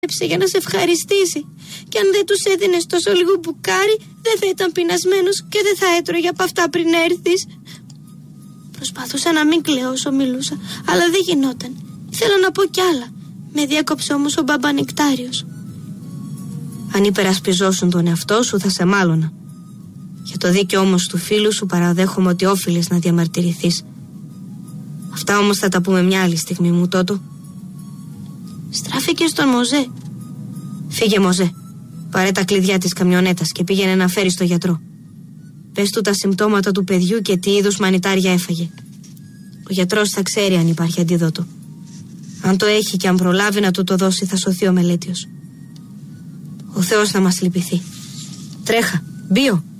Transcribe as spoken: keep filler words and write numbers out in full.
για να σε ευχαριστήσει. Και αν δεν τους έδινες τόσο λίγο μπουκάρι, δεν θα ήταν πεινασμένος και δεν θα έτρωγε από αυτά πριν έρθεις. Προσπαθούσα να μην κλαίω όσο μιλούσα, αλλά δεν γινόταν. Ήθελα να πω κι άλλα. Με διέκοψε όμως ο μπαμπά Νεκτάριος. Αν υπερασπιζόσουν τον εαυτό σου, θα σε μάλωνα. Για το δίκαιο όμως του φίλου σου παραδέχομαι ότι όφιλες να διαμαρτυρηθείς. Αυτά όμως θα τα πούμε μια άλλη στιγμή, μου Τότο. Στράφηκε στον Μοζέ. Φύγε, Μοζέ. Πάρε τα κλειδιά της καμιονέτας και πήγαινε να φέρει στο γιατρό. Πες του τα συμπτώματα του παιδιού και τι είδους μανιτάρια έφαγε. Ο γιατρός θα ξέρει αν υπάρχει αντίδοτο. Αν το έχει και αν προλάβει να του το δώσει, θα σωθεί ο μελέτιος. Ο Θεός να μας λυπηθεί. Τρέχα, μπείο.